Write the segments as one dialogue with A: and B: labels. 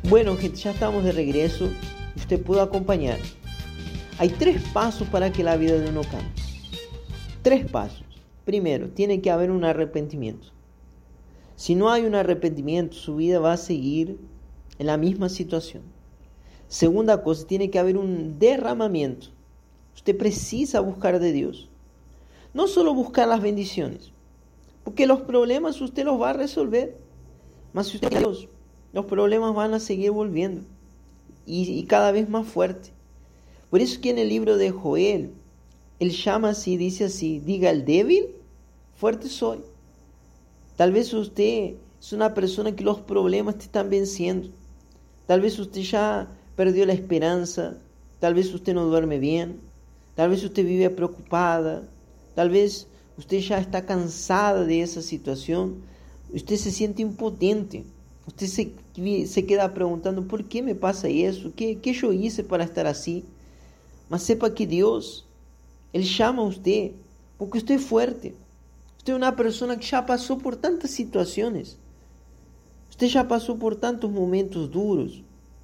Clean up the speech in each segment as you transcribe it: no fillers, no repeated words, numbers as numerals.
A: Bueno, gente, ya estamos de regreso. Usted puede acompañar. Hay 3 pasos para que la vida de uno cambie. 3 pasos. Primero, tiene que haber un arrepentimiento. Si no hay un arrepentimiento, su vida va a seguir en la misma situación. Segunda cosa, tiene que haber un derramamiento. Usted precisa buscar de Dios. No solo buscar las bendiciones, porque los problemas usted los va a resolver. Mas si usted Dios, los problemas van a seguir volviendo y cada vez más fuerte. Por eso que en el libro de Joel, él llama así, dice así: diga el débil, fuerte soy. Tal vez usted es una persona que los problemas te están venciendo. Tal vez usted ya perdió la esperanza. Tal vez usted no duerme bien. Tal vez usted vive preocupada. Tal vez usted ya está cansada de esa situación. Usted se siente impotente. Usted se queda preguntando: ¿por qué me pasa eso? ¿Qué yo hice para estar así? Mas sepa que Dios, Él llama a usted porque usted es fuerte. Usted es una persona que ya pasó por tantas situaciones. Usted ya pasó por tantos momentos duros.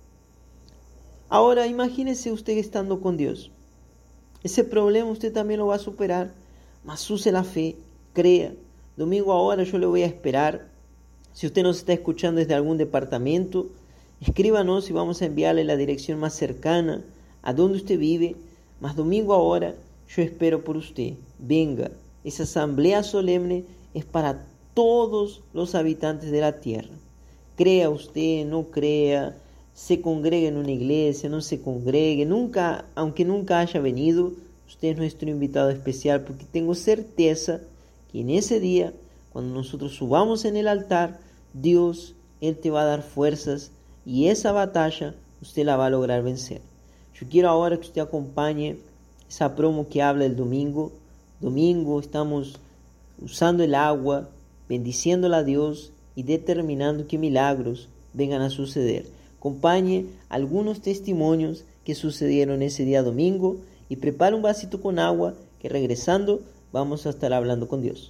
A: Ahora imagínese usted estando con Dios. Ese problema usted también lo va a superar. Mas use la fe, crea. Domingo ahora yo le voy a esperar. Si usted nos está escuchando desde algún departamento, escríbanos y vamos a enviarle la dirección más cercana a donde usted vive. Mas domingo ahora yo espero por usted. Venga, esa asamblea solemne es para todos los habitantes de la tierra. Crea usted, no crea, se congregue en una iglesia, no se congregue, nunca, aunque nunca haya venido, usted es nuestro invitado especial, porque tengo certeza que en ese día, cuando nosotros subamos en el altar, Dios, Él te va a dar fuerzas y esa batalla usted la va a lograr vencer. Yo quiero ahora que usted acompañe esa promo que habla el domingo. Domingo estamos usando el agua, bendiciéndola a Dios y determinando que milagros vengan a suceder. Acompañe algunos testimonios que sucedieron ese día domingo y prepare un vasito con agua que regresando vamos a estar hablando con Dios.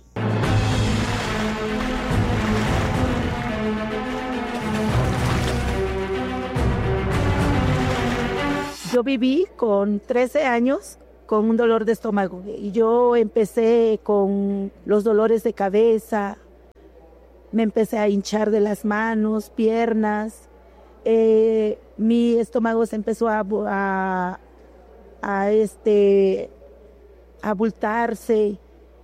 B: Yo viví con 13 años con un dolor de estómago y yo empecé con los dolores de cabeza, me empecé a hinchar de las manos, piernas, mi estómago se empezó a abultarse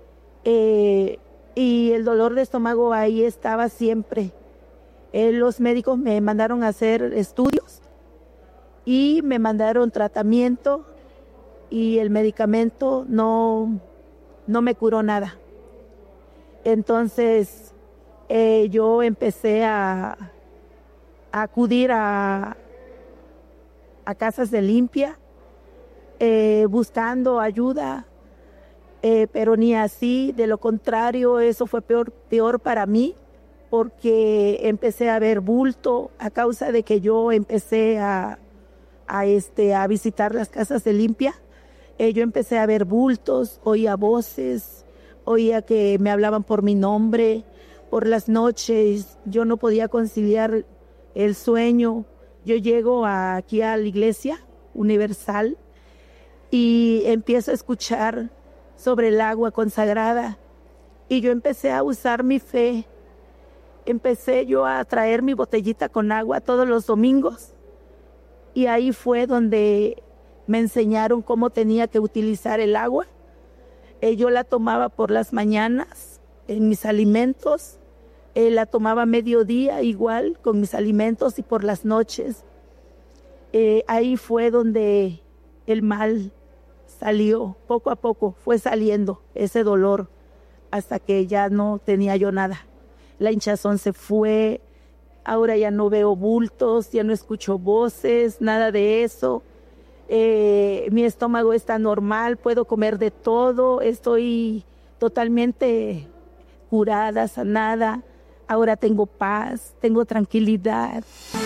B: y el dolor de estómago ahí estaba siempre. Los médicos me mandaron a hacer estudios y me mandaron tratamiento y el medicamento no me curó nada. Entonces yo empecé a acudir a casas de limpia buscando ayuda, pero ni así, de lo contrario, eso fue peor para mí, porque empecé a ver bulto a causa de que yo empecé a visitar las casas de limpia. Yo empecé a ver bultos, oía voces, oía que me hablaban por mi nombre. Por las noches yo no podía conciliar el sueño. Yo llego aquí a la iglesia universal y empiezo a escuchar sobre el agua consagrada y yo empecé a usar mi fe. Empecé yo a traer mi botellita con agua todos los domingos y ahí fue donde me enseñaron cómo tenía que utilizar el agua. Yo la tomaba por las mañanas en mis alimentos, la tomaba a mediodía igual con mis alimentos y por las noches. Ahí fue donde el mal salió, poco a poco fue saliendo ese dolor hasta que ya no tenía yo nada. La hinchazón se fue, ahora ya no veo bultos, ya no escucho voces, nada de eso. Mi estómago está normal, puedo comer de todo, estoy totalmente curada, sanada. Ahora tengo paz, tengo tranquilidad.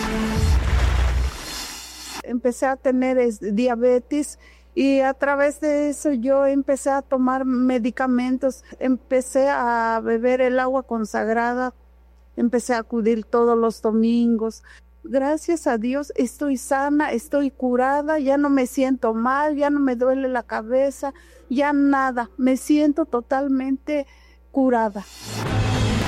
C: Empecé a tener diabetes y a través de eso yo empecé a tomar medicamentos, empecé a beber el agua consagrada, empecé a acudir todos los domingos. gracias a Dios estoy sana, estoy curada, ya no me siento mal, ya no me duele la cabeza, ya nada, me siento totalmente curada.